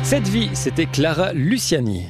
Cette vie, c'était Clara Luciani.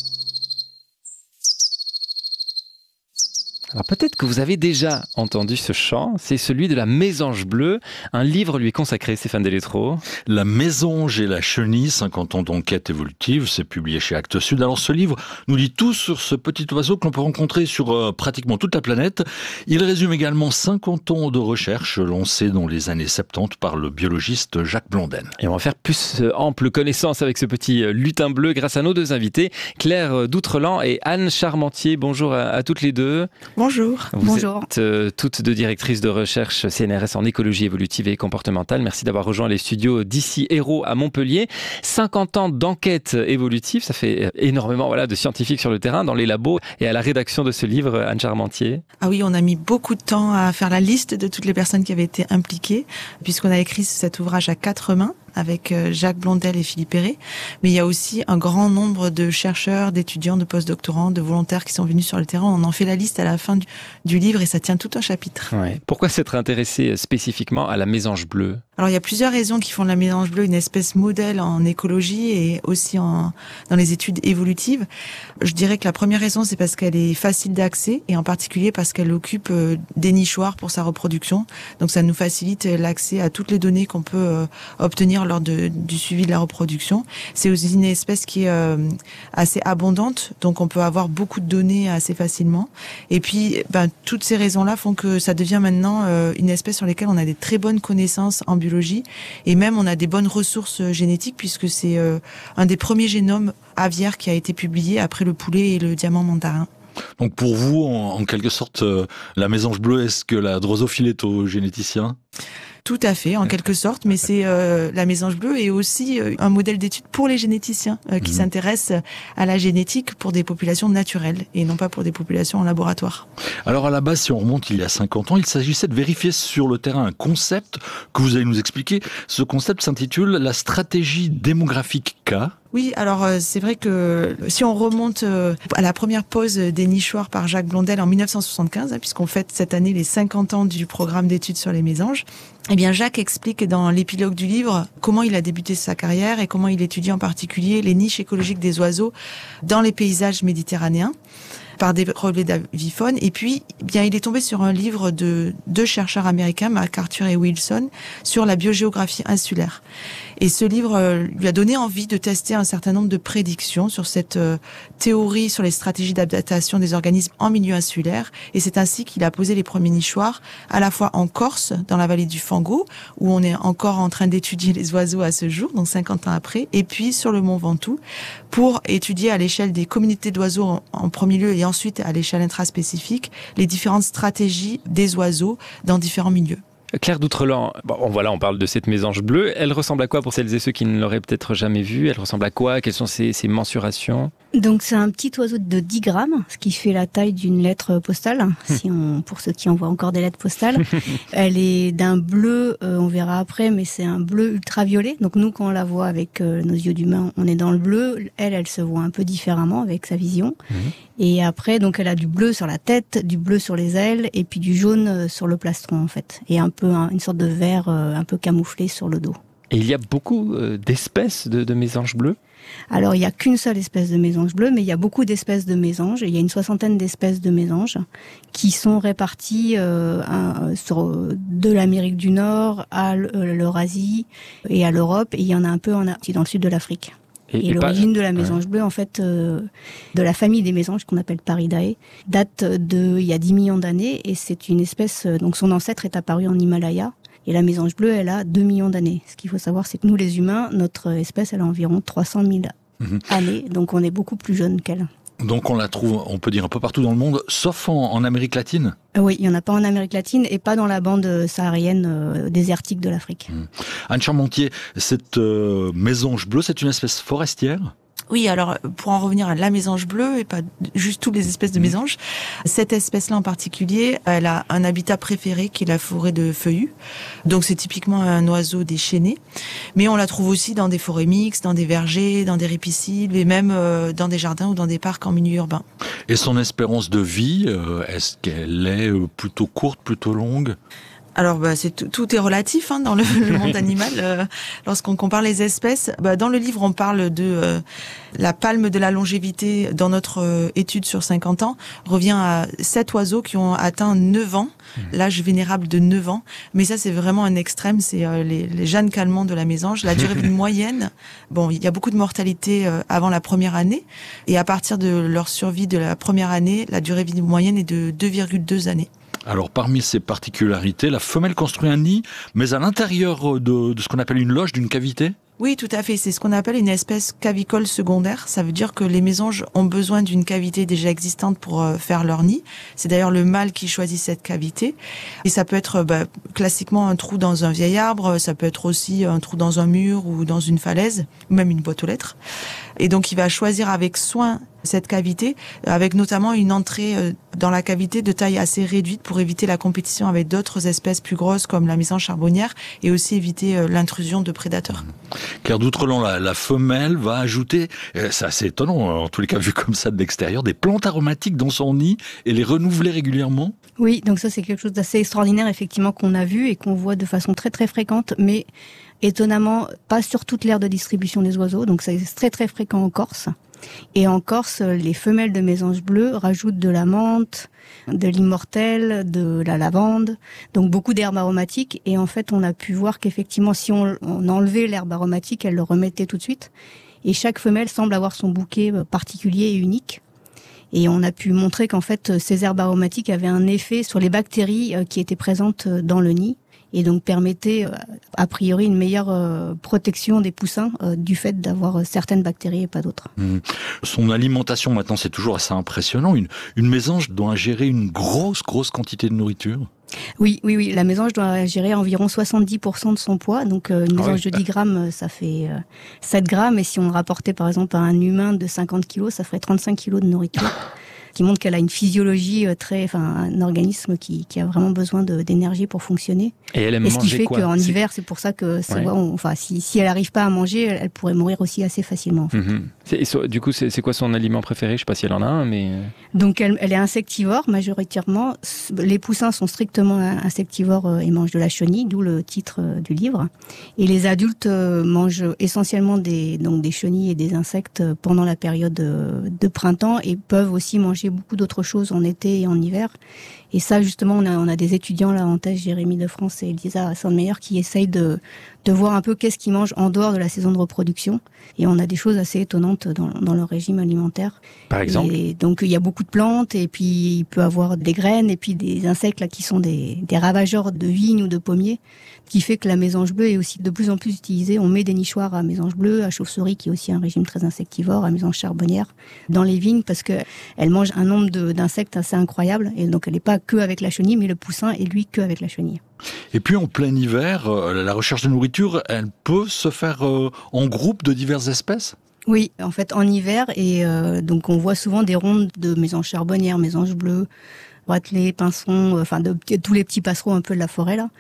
Alors peut-être que vous avez déjà entendu ce chant, c'est celui de la Mésange Bleue, un livre lui est consacré, Stéphane Delettraux. La Mésange et la Chenille, 50 ans d'enquête évolutive, c'est publié chez Actes Sud. Alors ce livre nous dit tout sur ce petit oiseau que l'on peut rencontrer sur pratiquement toute la planète. Il résume également 50 ans de recherche lancées dans les années 70 par le biologiste Jacques Blondel. Et on va faire plus ample connaissance avec ce petit lutin bleu grâce à nos deux invités, Claire Doutrelan et Anne Charmentier. Bonjour à toutes les deux. Bonjour. Vous êtes toutes deux directrices de recherche CNRS en écologie évolutive et comportementale. Merci d'avoir rejoint les studios d'ici Hérault à Montpellier. 50 ans d'enquête évolutive, ça fait énormément de scientifiques sur le terrain, dans les labos et à la rédaction de ce livre, Anne Charmentier. Ah oui, on a mis beaucoup de temps à faire la liste de toutes les personnes qui avaient été impliquées, puisqu'on a écrit cet ouvrage à 4 mains, avec Jacques Blondel et Philippe Perret. Mais il y a aussi un grand nombre de chercheurs, d'étudiants, de postdoctorants, de volontaires qui sont venus sur le terrain. On en fait la liste à la fin du livre et ça tient tout un chapitre. Ouais. Pourquoi s'être intéressé spécifiquement à la Mésange Bleue ? Alors il y a plusieurs raisons qui font de la Mésange Bleue une espèce modèle en écologie et aussi dans les études évolutives. Je dirais que la première raison, c'est parce qu'elle est facile d'accès et en particulier parce qu'elle occupe des nichoirs pour sa reproduction. Donc ça nous facilite l'accès à toutes les données qu'on peut obtenir lors du suivi de la reproduction. C'est aussi une espèce qui est assez abondante, donc on peut avoir beaucoup de données assez facilement. Et puis, toutes ces raisons-là font que ça devient maintenant une espèce sur laquelle on a des très bonnes connaissances en biologie, et même on a des bonnes ressources génétiques, puisque c'est un des premiers génomes aviaires qui a été publié après le poulet et le diamant mandarin. Donc pour vous, en quelque sorte, la Mésange Bleue, est-ce que la drosophile est au généticien ? Tout à fait, en quelque sorte, mais c'est la Mésange Bleue est aussi un modèle d'étude pour les généticiens qui s'intéressent à la génétique pour des populations naturelles et non pas pour des populations en laboratoire. Alors à la base, si on remonte il y a 50 ans, il s'agissait de vérifier sur le terrain un concept que vous allez nous expliquer. Ce concept s'intitule la stratégie démographique K. Oui, alors c'est vrai que si on remonte à la première pose des nichoirs par Jacques Blondel en 1975, puisqu'on fête cette année les 50 ans du programme d'études sur les mésanges, eh bien Jacques explique dans l'épilogue du livre comment il a débuté sa carrière et comment il étudie en particulier les niches écologiques des oiseaux dans les paysages méditerranéens par des relevés d'avifaune. Et puis, bien, il est tombé sur un livre de 2 chercheurs américains, MacArthur et Wilson, sur la biogéographie insulaire. Et ce livre lui a donné envie de tester un certain nombre de prédictions sur cette théorie sur les stratégies d'adaptation des organismes en milieu insulaire. Et c'est ainsi qu'il a posé les premiers nichoirs, à la fois en Corse, dans la vallée du Fango, où on est encore en train d'étudier les oiseaux à ce jour, donc 50 ans après, et puis sur le mont Ventoux, pour étudier à l'échelle des communautés d'oiseaux en premier lieu et ensuite à l'échelle intraspécifique, les différentes stratégies des oiseaux dans différents milieux. Claire Doutrelan, on parle de cette Mésange Bleue. Elle ressemble à quoi pour celles et ceux qui ne l'auraient peut-être jamais vue ? Elle ressemble à quoi ? Quelles sont ses mensurations ? Donc c'est un petit oiseau de 10 grammes, ce qui fait la taille d'une lettre postale, pour ceux qui envoient encore des lettres postales. Elle est d'un bleu, on verra après, mais c'est un bleu ultraviolet. Donc nous, quand on la voit avec nos yeux d'humain, on est dans le bleu. Elle se voit un peu différemment avec sa vision. Et après, donc elle a du bleu sur la tête, du bleu sur les ailes, et puis du jaune sur le plastron en fait. Et un peu une sorte de vert un peu camouflé sur le dos. Et il y a beaucoup d'espèces de mésanges bleus ? Alors, il n'y a qu'une seule espèce de mésange bleue, mais il y a beaucoup d'espèces de mésanges. Il y a une 60aine d'espèces de mésanges qui sont réparties de l'Amérique du Nord à l'Eurasie et à l'Europe. Et il y en a un peu dans le sud de l'Afrique. Et l'origine de la mésange bleue, en fait, de la famille des mésanges, qu'on appelle Paridae, date il y a 10 millions d'années. Et c'est une espèce, donc son ancêtre est apparu en Himalaya. Et la mésange bleue, elle a 2 millions d'années. Ce qu'il faut savoir, c'est que nous, les humains, notre espèce, elle a environ 300 000 années. Donc, on est beaucoup plus jeune qu'elle. Donc, on la trouve, on peut dire, un peu partout dans le monde, sauf en Amérique latine ? Oui, il n'y en a pas en Amérique latine et pas dans la bande saharienne désertique de l'Afrique. Anne Charmentier, cette mésange bleue, c'est une espèce forestière ? Oui, alors pour en revenir à la mésange bleue et pas juste toutes les espèces de mésanges, cette espèce-là en particulier, elle a un habitat préféré qui est la forêt de feuillus. Donc c'est typiquement un oiseau des chênaies, mais on la trouve aussi dans des forêts mixtes, dans des vergers, dans des ripisylves et même dans des jardins ou dans des parcs en milieu urbain. Et son espérance de vie, est-ce qu'elle est plutôt courte, plutôt longue ? Alors, tout est relatif dans le monde animal. Lorsqu'on compare les espèces, dans le livre, on parle de la palme de la longévité dans notre étude sur 50 ans revient à 7 oiseaux qui ont atteint 9 ans, l'âge vénérable de 9 ans. Mais ça, c'est vraiment un extrême. C'est les Jeanne Calment de la mésange. La durée de vie moyenne, il y a beaucoup de mortalité avant la première année. Et à partir de leur survie de la première année, la durée de vie moyenne est de 2,2 années. Alors, parmi ces particularités, la femelle construit un nid, mais à l'intérieur de ce qu'on appelle une loge, d'une cavité ? Oui, tout à fait. C'est ce qu'on appelle une espèce cavicole secondaire. Ça veut dire que les mésanges ont besoin d'une cavité déjà existante pour faire leur nid. C'est d'ailleurs le mâle qui choisit cette cavité. Et ça peut être classiquement un trou dans un vieil arbre, ça peut être aussi un trou dans un mur ou dans une falaise, ou même une boîte aux lettres. Et donc, il va choisir avec soin cette cavité, avec notamment une entrée dans la cavité de taille assez réduite pour éviter la compétition avec d'autres espèces plus grosses comme la mésange charbonnière et aussi éviter l'intrusion de prédateurs. Claire d'Outrelan, la femelle va ajouter, c'est assez étonnant en tous les cas vu comme ça de l'extérieur, des plantes aromatiques dans son nid et les renouveler régulièrement ? Oui, donc ça c'est quelque chose d'assez extraordinaire effectivement qu'on a vu et qu'on voit de façon très très fréquente, mais étonnamment pas sur toute l'aire de distribution des oiseaux, donc c'est très très fréquent en Corse. Et en Corse, les femelles de mésanges bleus rajoutent de la menthe, de l'immortelle, de la lavande, donc beaucoup d'herbes aromatiques. Et en fait, on a pu voir qu'effectivement, si on enlevait l'herbe aromatique, elle le remettait tout de suite. Et chaque femelle semble avoir son bouquet particulier et unique. Et on a pu montrer qu'en fait, ces herbes aromatiques avaient un effet sur les bactéries qui étaient présentes dans le nid. Et donc permettait a priori une meilleure protection des poussins du fait d'avoir certaines bactéries et pas d'autres. Son alimentation maintenant c'est toujours assez impressionnant. Une mésange doit ingérer une grosse quantité de nourriture. Oui, la mésange doit gérer environ 70% de son poids. Donc une mésange de 10 grammes, ça fait 7 grammes. Et si on le rapportait par exemple à un humain de 50 kilos, ça ferait 35 kilos de nourriture. Qui montre qu'elle a une physiologie un organisme qui a vraiment besoin d'énergie pour fonctionner. Et elle aime manger quoi ? Et ce qui fait qu'en hiver, c'est pour ça que si elle n'arrive pas à manger, elle pourrait mourir aussi assez facilement. En fait. Du coup, c'est quoi son aliment préféré ? Je ne sais pas si elle en a un, mais... Donc elle est insectivore majoritairement. Les poussins sont strictement insectivores et mangent de la chenille, d'où le titre du livre. Et les adultes mangent essentiellement des chenilles et des insectes pendant la période de printemps et peuvent aussi manger beaucoup d'autres choses en été et en hiver. Et ça, justement, on a des étudiants là en thèse, Jérémy Lefrance et Elisa Sandmeyer, qui essayent de voir un peu qu'est-ce qu'ils mangent en dehors de la saison de reproduction. Et on a des choses assez étonnantes dans leur régime alimentaire. Par exemple ? Et donc, il y a beaucoup de plantes, et puis il peut avoir des graines, et puis des insectes là qui sont des ravageurs de vignes ou de pommiers, qui fait que la mésange bleue est aussi de plus en plus utilisée. On met des nichoirs à mésange bleue, à chauve-souris, qui est aussi un régime très insectivore, à mésange charbonnière, dans les vignes, parce que elle mange un nombre d'insectes assez incroyable. Et donc, elle n'est pas que avec la chenille, mais le poussin est lui que avec la chenille. Et puis en plein hiver, la recherche de nourriture, elle peut se faire en groupe de diverses espèces ? Oui, en fait en hiver, et donc on voit souvent des rondes de mésanges charbonnières, mésanges bleues, ratelets, pinsons, de tous les petits passereaux un peu de la forêt là.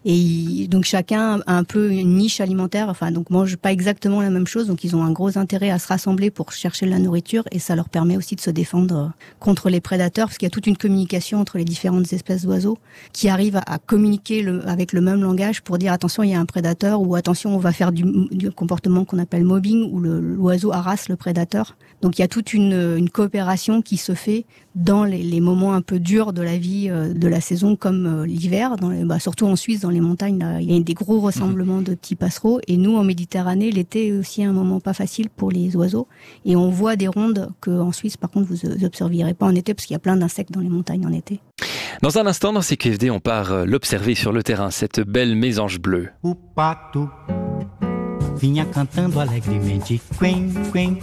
Et donc chacun a un peu une niche alimentaire, donc mange pas exactement la même chose, donc ils ont un gros intérêt à se rassembler pour chercher de la nourriture, et ça leur permet aussi de se défendre contre les prédateurs, parce qu'il y a toute une communication entre les différentes espèces d'oiseaux qui arrivent à communiquer avec le même langage pour dire attention, il y a un prédateur, ou attention, on va faire du comportement qu'on appelle mobbing, où l'oiseau harasse le prédateur. Donc il y a toute une coopération qui se fait dans les moments un peu durs de la vie de la saison, comme l'hiver, surtout en Suisse, dans les montagnes, là, il y a des gros rassemblements de petits passereaux. Et nous, en Méditerranée, l'été est aussi un moment pas facile pour les oiseaux. Et on voit des rondes qu'en Suisse, par contre, vous n'observerez pas en été, parce qu'il y a plein d'insectes dans les montagnes en été. Dans un instant, dans CQFD, on part l'observer sur le terrain, cette belle mésange bleue. O pato vinha cantando alegremente, quen, quen,